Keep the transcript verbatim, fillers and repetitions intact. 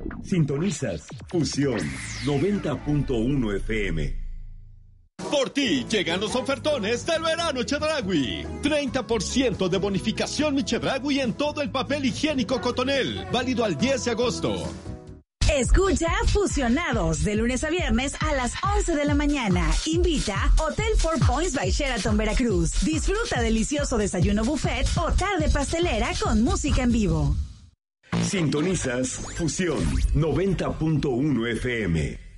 Sintonizas Fusión noventa punto uno F M. Por ti llegan los ofertones del verano Chedraui. treinta por ciento de bonificación mi Chedraui en todo el papel higiénico Cotonel. Válido al diez de agosto. Escucha Fusionados de lunes a viernes a las once de la mañana. Invita Hotel Four Points by Sheraton Veracruz. Disfruta delicioso desayuno buffet o tarde pastelera con música en vivo. Sintonizas Fusión noventa punto uno F M.